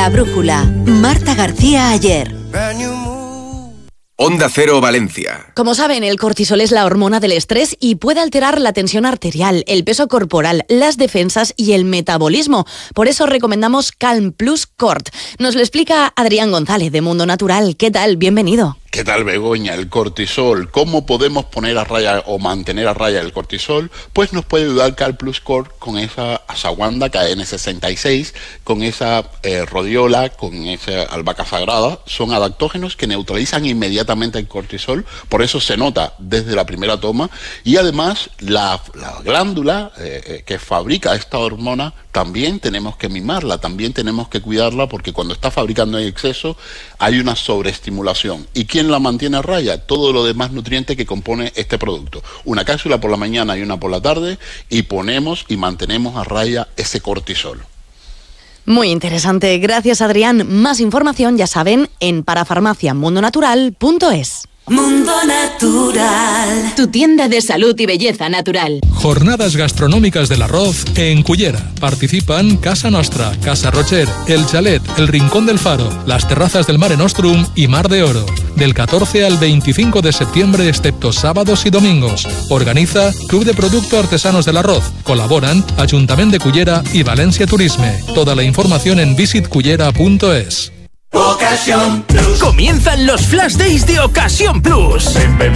La brújula. Marta García Ayer. Onda Cero Valencia. Como saben, el cortisol es la hormona del estrés y puede alterar la tensión arterial, el peso corporal, las defensas y el metabolismo. Por eso recomendamos Calm Plus Cort. Nos lo explica Adrián González de Mundo Natural. ¿Qué tal? Bienvenido. ¿Qué tal, Begoña? El cortisol. ¿Cómo podemos poner a raya o mantener a raya el cortisol? Pues nos puede ayudar Calm Plus Cort con esa ashwagandha KN66, con esa rodiola, con esa albahaca sagrada. Son adaptógenos que neutralizan inmediatamente el cortisol, por eso se nota desde la primera toma. Y además la glándula que fabrica esta hormona también tenemos que mimarla, también tenemos que cuidarla, porque cuando está fabricando en exceso hay una sobreestimulación. ¿Y quién la mantiene a raya? Todo lo demás nutriente que compone este producto. Una cápsula por la mañana y una por la tarde, y ponemos y mantenemos a raya ese cortisol. Muy interesante. Gracias, Adrián. Más información, ya saben, en parafarmaciamundonatural.es. Mundo Natural, tu tienda de salud y belleza natural. Jornadas gastronómicas del arroz en Cullera. Participan Casa Nostra, Casa Rocher, El Chalet, El Rincón del Faro, las terrazas del Mare Nostrum y Mar de Oro. Del 14 al 25 de septiembre, excepto sábados y domingos. Organiza Club de Producto Artesanos del Arroz. Colaboran Ayuntamiento de Cullera y Valencia Turisme. Toda la información en visitcullera.es. Ocasión Plus. Comienzan los Flash Days de Ocasión Plus. Ven, ven,